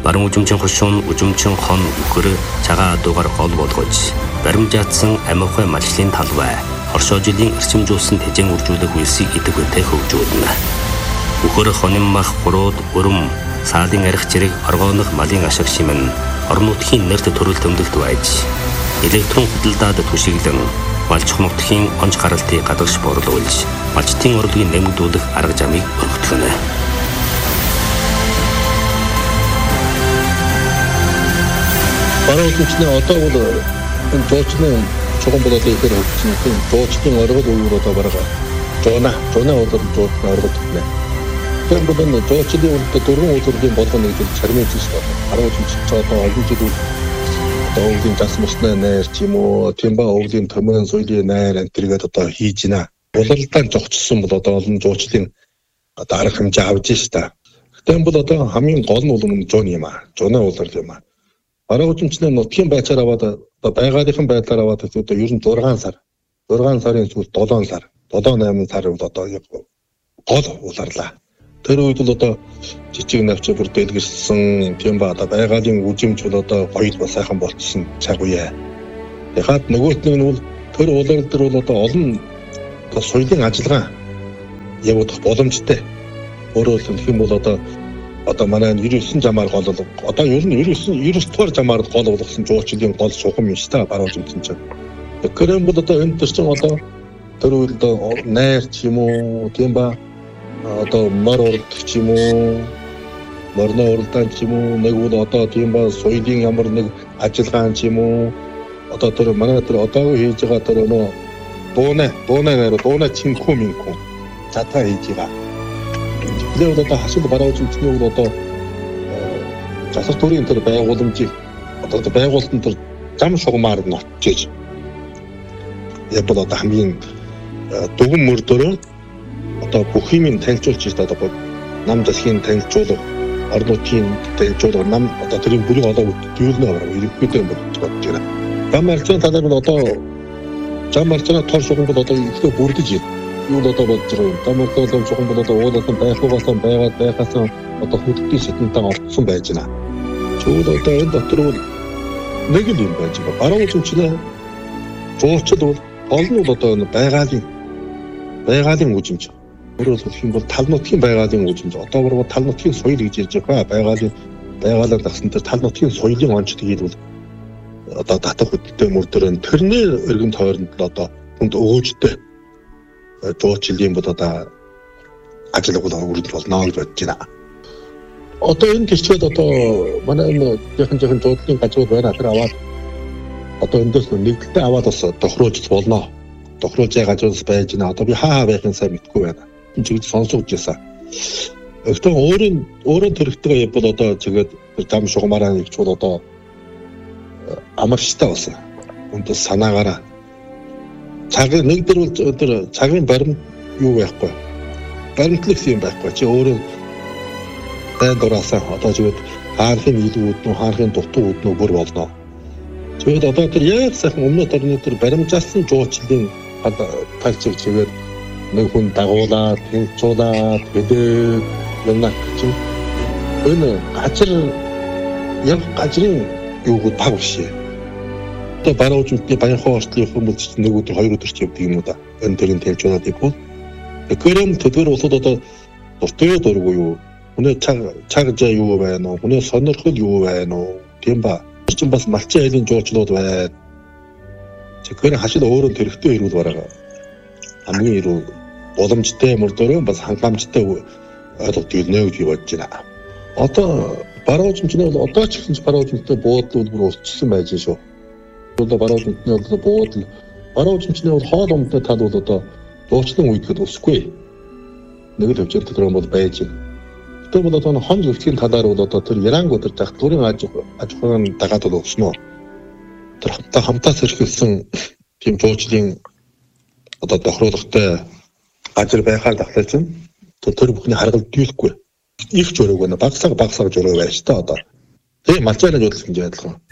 Баруун үжимчин хошуун, үжимчин хон үхэр цагаан адуугаар гол болгож, баримжаатсан амихой малчлын талбай, оршоо жилийн эрчимжүүлсэн тэжээн үржүүлэх үйлсийг идэг үнэтэй хөгжүүлнэ. Үхэр хонин мах гурууд өрөм, саадын арх зэрэг оргоонох малын ашиг шимэн, орон нутгийн нэрт төрөл төмдөлт байж, электрон худалдаад түшиглэн, малч нутгийн онц гаралтыг гадагш борлуулж, малчтын орлогыг нэмэгдүүлэх арга замыг өргөдгөнэ. Баруун үчнээ одоо бол энэ жуулчны чухал болоод ихээр хөгжсөн тийм жуулчдын оргол үүрээ одоо барага жона болоод жуулчны оргол гэнэ. Тэр бол энэ жуулчдын өөртөө дөрвөн үйлдвэрлэлийн болгоно гэж чармын зүйл байна. Баруун үчнээ ч одоо олон жил одоо өвлийн зас мөснөө найр ч юм уу тийм ба өвлийн төмөн соёлын найр энтергээд одоо хийж байна. Улаалдаан зогцсон бол одоо олон жуулчдын одоо арга хэмжээ авж шээ. Гэтэл бол одоо хамгийн гол нь бол жон юм аа. Жоноо улаар юм аа. Баруун үчнээ нутгийн байцаар аваад одоо байгaalынхан байдлаар аваад одоо ер нь 6 сарын сүүл 7 сар 7-8 сар бол одоо гол улаарлаа. Тэр үед бол одоо жижиг навч бүр дэлгэрсэн тийм ба одоо байгалийн үжимж бол одоо гоё ба сайхан болчихсон цаг үе. Яхад нөгөөт нь бол тэр улаал дээр бол одоо олон одоо соёлын ажиллагаа явуулах боломжтой. Өөрөөр хэлбэл хэм бол одоо манай 99 жамаар гол одоо ер нь 99 дугаар жамаар гол болгосон жуулчлалын гол сухам юм шүү дээ баруун үчнээ чинь. Тэгэхээр бол одоо энэ төр чинь одоо тэр үед найр ч юм уу тийм ба одоо мор уралдах ч юм уу морно уралдаан ч юм уу нэг бол одоо тийм ба соёлын ямар нэг ажиллагаа ч юм уу одоо тэр манай тэр одоо хийж байгаа тэр нөө дууна чинхүү минхүү цатаа хийж байгаа. Тэр одоо хасууд баруун үчнээ бол одоо засаг төрийн тэр байгууламжийг одоо байгуулалтын тэр зам шугамаар нь очиж яг одоо хамгийн дүгэн мөрдөрөө одоо бүх юмыг танилцуулж ирсэн одоо нам засгийн танилцуулга орон нутгийн танилцуулга нам одоо тэрийн бүрийг одоо дийлнэ аваа ерөнхийдөө бодож байна. Зам арчны талаар нь одоо зам арчны тор шугам бол одоо ихтэй бүрдэж байна. Юу одоо бодож байгаа. Зам арчны шугам бол одоо ууласан байхугаас байхаас одоо хөдөлгөөний сэтэнтэй олдсон байж байна. Тэгвэл одоо энэ дотор бол нэг л юм байж байгаа. Баруун үчнээ жуулчд бол гол нь бол одоо байгалийн үжимж. Өөрөөр хэлбэл юм бол тал нутгийн байгалийн үжимж. Одоо бүр тал нутгийн соёл гэж ярьж байгаа. Байгаалаар дагсан тэр тал нутгийн соёлын онцлог хийлбэл одоо татах хөдөлтөй мөрдөрөө тэрний өргөн тойронд л одоо хүнд өгөөжтэй жуулчлалын бол одоо ажил бол үргэлж болно гэж бодож байна. Одоо энэ гэрчээд одоо манай энэ жоохон жуулчлалын газрууд байна. Тэр аваад одоо эндээс нэгдэлтэй аваад бас тохируулж болно. Тохируулж газраас байж байна. Одоо би хаа байхын сайн мэдгүй байна. Энэ чиглэл сонсож байсан. Өөртөө өөрөө төрөлтөө бол одоо тэгээд зам шугамаараа нэгч бол одоо амарчтай болсон. Өнтө санаагаараа цагийн нэг дөр бол цагийн баримт юу байхгүй. Баримтлах юм байхгүй. Чи өөрөө байн дураасаа одоо тэгээд хаанхын илүүд нь хаанхын дутуу үднүү бүр болно. Тэгээд одоо тэр яг сайхан өмнө төрний тэр баримжаасан жуулчлалын талцыг чигээр нэг хүн дагуулаад тэнцүүлээд хэдээ юмнаа чинь энэ газрын юуг баг бишээ. Одоо баруун үчнээ баянхоо орчлын хүмүүс чинь нэг өдөр хоёр өдөр ч явдаг юм уу да. Энэ төрлийн тэнцүүлээд ивэл гэрэн төдөр улсууд одоо дуртай дургүй юу. Хүний цаг зай юу байна уу? Хүний сонирхол юу байна уу? Тийм ба. Чинь бас малчин айлын жуулчлууд байна. Тэгэхээр хашид өөрөө төрхтэй ирүүл бараа. Хамгийн ирүүл боломжтой мөрдөрөө бас хангамжтай ойлголт ирнэ гэж бодож байна. Одоо баруун үчнээ бол одоо ч гэсэн баруун үчнээ буудлууд бүр устсан байж шүү. Одоо баруун үчнээ бол буудал баруун үчнээ бол хоол ундтай тал бол одоо дуучлан үйдэхэд усгүй. Нэг л хөвчөлт төрөн бол байж байна. Тэр бол одоо хон зөвхөн талаар бол одоо тэр Иранг өдөр зах төрийн аж ахуйн дагаад бол өснө. Тэр хамтаа сэрхэлсэн тийм жуулчлалын одоо тохируулгатай ажил байхаар тахлаж байна. Тэр бүхний харгалт дийлэхгүй. Их жөрөөг байна. Багсаг жөрөө байж та одоо. Тэгээ малчааны жуулчлал гэж адилхан.